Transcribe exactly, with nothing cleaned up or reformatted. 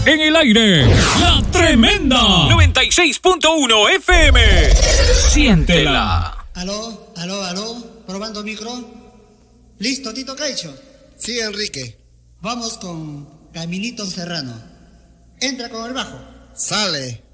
En el aire, La Tremenda. noventa y seis punto uno F M. Siéntela. Aló, aló, aló. Probando micro. ¿Listo, Tito Caicho? Sí, Enrique. Vamos con Caminito Serrano. Entra con el bajo. Sale.